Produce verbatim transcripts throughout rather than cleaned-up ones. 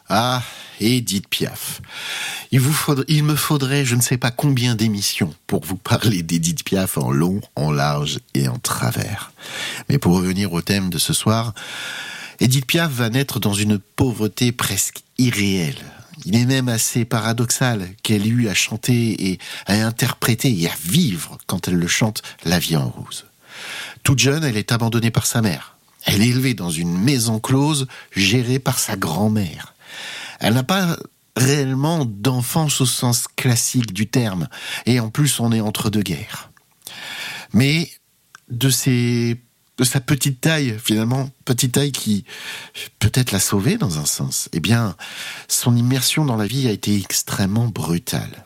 Ah, Édith Piaf. Il, vous faudrait, il me faudrait je ne sais pas combien d'émissions pour vous parler d'Édith Piaf en long, en large et en travers. Mais pour revenir au thème de ce soir, Édith Piaf va naître dans une pauvreté presque irréelle. Il est même assez paradoxal qu'elle ait eu à chanter et à interpréter et à vivre quand elle le chante La vie en rose. Toute jeune, elle est abandonnée par sa mère. Elle est élevée dans une maison close gérée par sa grand-mère. Elle n'a pas réellement d'enfance au sens classique du terme. Et en plus, on est entre deux guerres. Mais de, ses, de sa petite taille, finalement, petite taille qui peut-être l'a sauvée dans un sens, eh bien, son immersion dans la vie a été extrêmement brutale.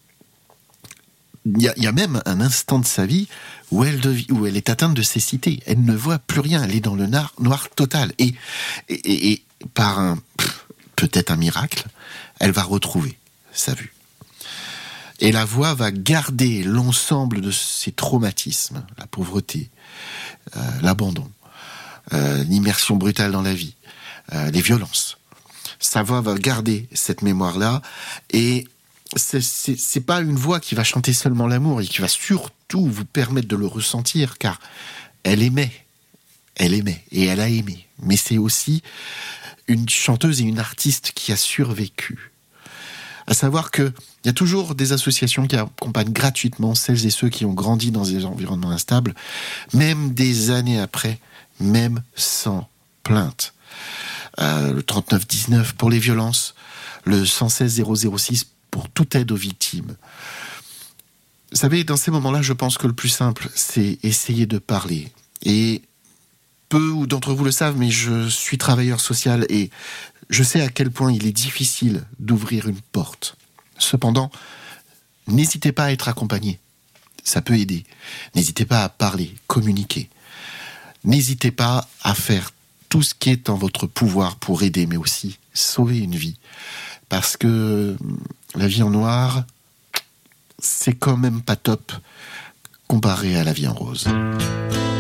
Il y a, il y a même un instant de sa vie où elle, dev, où elle est atteinte de cécité. Elle ne voit plus rien. Elle est dans le noir, noir total. Et, et, et, et par un, peut-être un miracle, elle va retrouver sa vue. Et la voix va garder l'ensemble de ses traumatismes, la pauvreté, euh, l'abandon, euh, l'immersion brutale dans la vie, euh, les violences. Sa voix va garder cette mémoire-là et c'est, c'est, c'est pas une voix qui va chanter seulement l'amour et qui va surtout vous permettre de le ressentir, car elle aimait, elle aimait et elle a aimé. Mais c'est aussi une chanteuse et une artiste qui a survécu. À savoir qu'il y a toujours des associations qui accompagnent gratuitement celles et ceux qui ont grandi dans des environnements instables, même des années après, même sans plainte. Euh, le trente-neuf dix-neuf pour les violences, le cent seize zéro zéro six pour toute aide aux victimes. Vous savez, dans ces moments-là, je pense que le plus simple, c'est essayer de parler. Et peu d'entre vous le savent, mais je suis travailleur social et je sais à quel point il est difficile d'ouvrir une porte. Cependant, n'hésitez pas à être accompagné. Ça peut aider. N'hésitez pas à parler, communiquer. N'hésitez pas à faire tout ce qui est en votre pouvoir pour aider, mais aussi sauver une vie. Parce que la vie en noir, c'est quand même pas top comparé à la vie en rose.